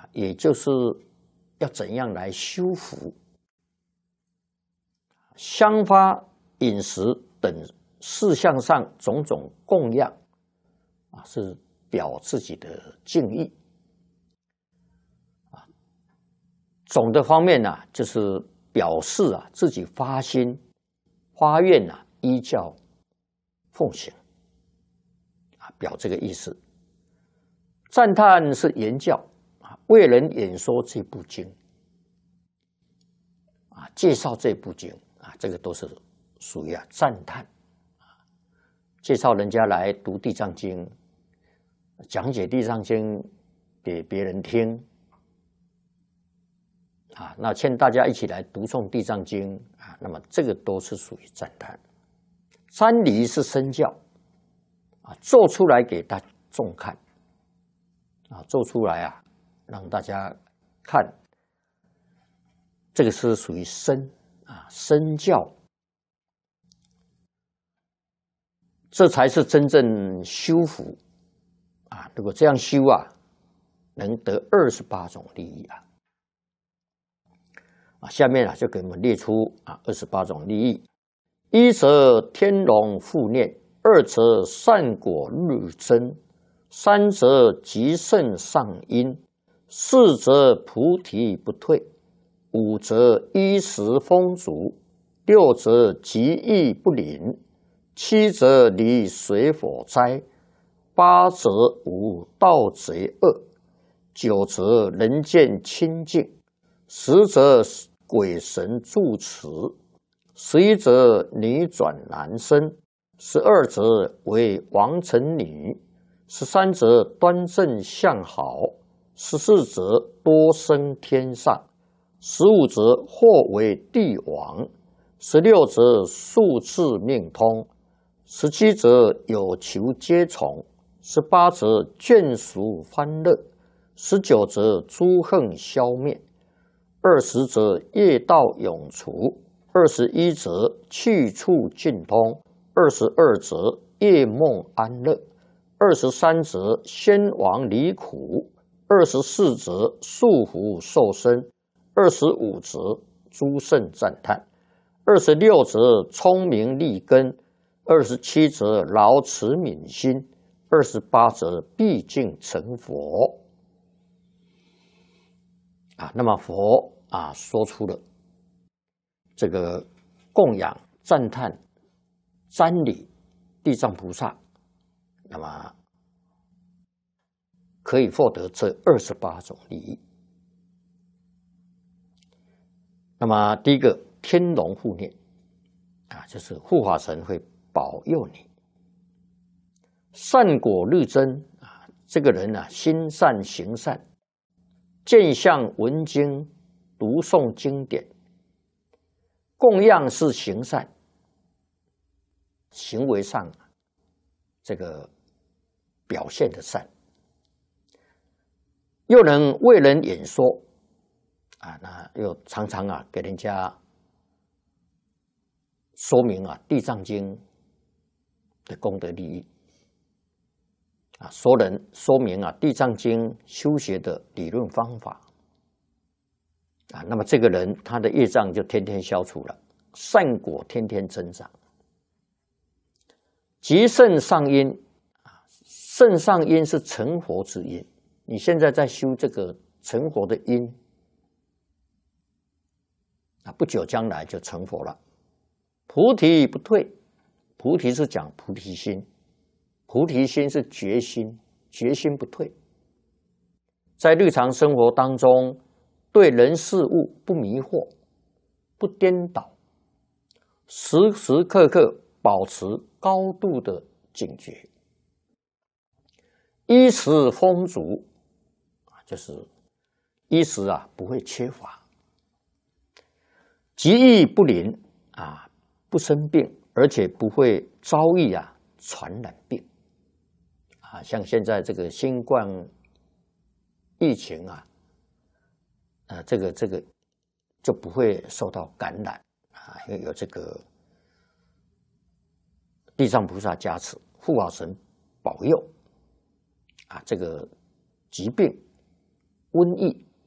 也就是要怎样来修福。香花、饮食等事项上种种供养是表自己的敬意。总的方面就是表示自己发心发愿依教奉行表这个意思。赞叹是言教为人演说这部经介绍这部经这个都是属于赞叹。介绍人家来读地藏经，讲解地藏经给别人听那劝大家一起来读诵地藏经那么这个都是属于赞叹。瞻礼是身教做出来给大众看做出来让大家看，这个是属于身身教，这才是真正修福如果这样修能得28种利益下面就给我们列出28种利益。一则天龙护念，二则善果日增，三则极盛上因，四则菩提不退，五则衣食丰足，六则极易不临，七则离水火灾，八则无盗贼恶，九则人间清净，十则鬼神助持，11则女转男生，12则为王臣女，13则端正相好，14则多生天上，15则或为帝王，16则数字命通，17则有求皆从，18则眷属欢乐，19则诸恨消灭，20则业道永除，21则去处尽通，22则夜梦安乐，23则先王离苦，24则束缚受身，25则诸圣赞叹，26则聪明利根，27则劳持悯心，28则毕竟成佛那么佛说出了这个供养、赞叹、瞻礼地藏菩萨，那么可以获得这28种利益。那么第一个天龙护念就是护法神会保佑你。善果日增这个人心善行善，见相闻经，读诵经典，供养是行善，行为上这个表现的善，又能为人演说那又常常给人家说明地藏经的功德利益说明地藏经修学的理论方法那么这个人他的业障就天天消除了，善果天天增长。极盛上因盛上因是成佛之因，你现在在修这个成佛的因不久将来就成佛了。菩提不退，菩提是讲菩提心，菩提心是决心，决心不退。在日常生活当中，对人事物不迷惑，不颠倒，时时刻刻保持高度的警觉。衣食丰足就是衣食不会缺乏，极易不临不生病，而且不会遭遇传染病像现在这个新冠疫情这个就不会受到感染因为有这个地藏菩萨加持，护法神保佑这个疾病瘟疫